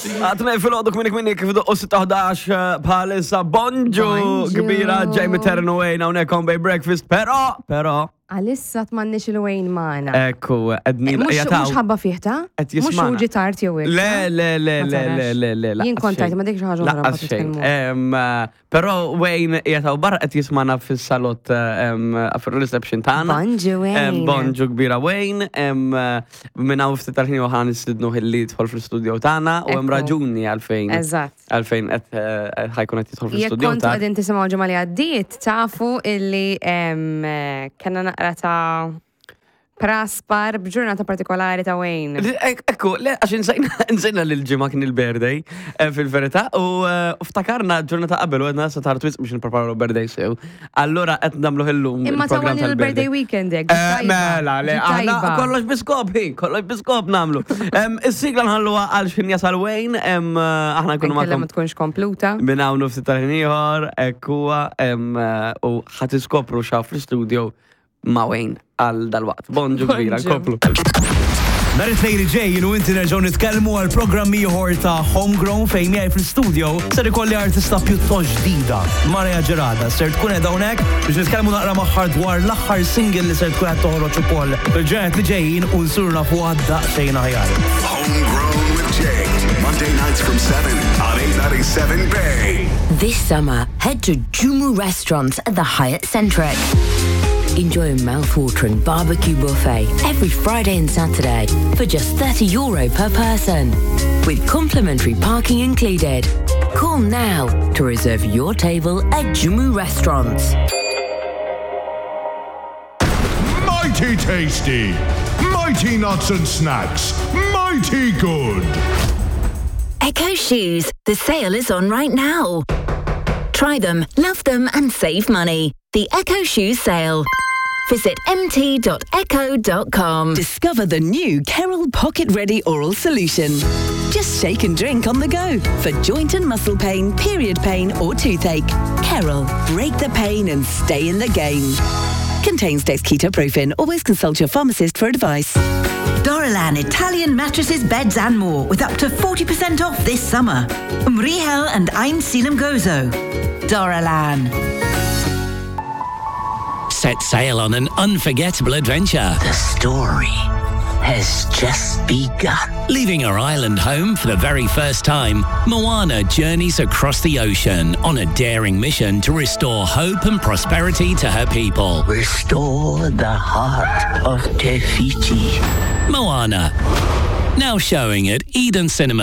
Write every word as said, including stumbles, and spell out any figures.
Għatna fil-għodok minnik minnik f'du u sitaħdax bħalissa bonġu kbira ġej miternu għejna unek on bay breakfast, pero, pero. Għalissa t-mannix il-Wayne maħna. Ekku, għedni Mux ħabba fiħta? Mux uġi tart jew il. Le, le, le, le, le, le, le, le. Jien kontajt, ma dik xaħġa La, xejn. Pero Wayne jgħataw barra għet jismana fil-salot fil-reception tana. Bonġu Wayne. Bonġu kbira Wayne. Minna u ftit tal-ħin uħan istidnu hilli tħol fil-studio tana u hemm raġuni għalfejn. Eżatt. Għalfejn għet ħajkun għet jitħol fil-studio tana. Jek kontu għedin tisimaw ġemali għaddit, tafu illi kena naqra ta' praspar bġurnata partikolari ta' Wayne. Ekku, le, għax nsejna l-ġimma kien il-birthday fil-verita u ftakarna ġurnata qabel u għedna sa tartu biex n-preparaw birthday sew. Allora għed namlu hillum il-program tal-birthday. Imma ta' il-birthday weekend ek. Mela, le, għahna kollox biskop, hi, kollox biskop namlu. Is-sigla nħalluwa għal xin jasal Wayne, aħna kunu ma' ma tkunx kompluta. Binawnu ftit tal-ħiniħor, ekkuwa, u ħat iskopru xa fl-studio ma' Wayne għal dal-waqt. Bonġu kbira, nkoplu. Nar it-tnejn ġejjin u inti nerġgħu nitkellmu għal programm ieħor ta' Homegrown fejn miegħi fil-studio ser ikolli artista pjuttost ġdida, Maria Ġerada. Ser tkun qed hawnhekk biex nitkellmu naqra magħha dwar l-aħħar single li ser tkun qed toħroġ ukoll il-ġranet li ġejjin u nsurna fuq daqsxejn aħjar. Homegrown with Jake, Monday nights from seven on eight ninety-seven Bay. This summer, head to Jumu Restaurants at the Hyatt Centric. Enjoy a mouth-watering barbecue buffet every Friday and Saturday for just thirty euro per person, with complimentary parking included. Call now to reserve your table at Jumu Restaurants. Mighty tasty, mighty nuts and snacks, mighty good. Echo Shoes, the sale is on right now. Try them, love them and save money. The Echo Shoes sale. Visit m t dot echo dot com. Discover the new Kerrol Pocket Ready Oral Solution. Just shake and drink on the go for joint and muscle pain, period pain or toothache. Kerrol, break the pain and stay in the game. Contains dexketoprofen. Always consult your pharmacist for advice. Doralan Italian mattresses, beds and more with up to forty percent off this summer. Umrihel and Ein Silem Gozo. Doralan. Set sail on an unforgettable adventure. The story has just begun. Leaving her island home for the very first time, Moana journeys across the ocean on a daring mission to restore hope and prosperity to her people. Restore the heart of Te Fiti. Moana, now showing at Eden Cinema.